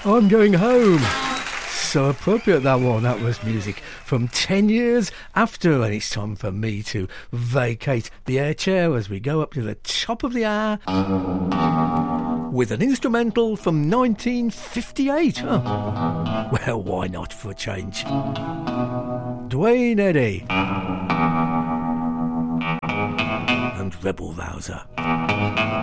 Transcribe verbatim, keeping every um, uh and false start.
I'm going home. So appropriate, that one. That was music from ten years after, and it's time for me to vacate the air chair as we go up to the top of the hour with an instrumental from nineteen fifty-eight. Oh. Well, why not for a change? Dwayne Eddy and Rebel Rouser.